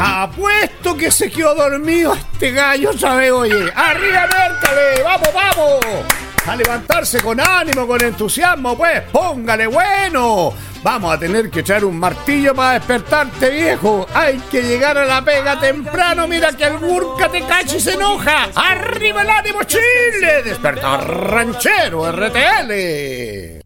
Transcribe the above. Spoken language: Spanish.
Apuesto que se quedó dormido este gallo, ¿sabes? Oye, arriba, Mércale, vamos, vamos. A levantarse con ánimo, con entusiasmo, pues, póngale bueno. Vamos a tener que echar un martillo para despertarte, viejo. Hay que llegar a la pega temprano. Mira que el Gurka te cacha y se enoja. ¡Arriba el ánimo, Chile! ¡Despertar ranchero, RTL!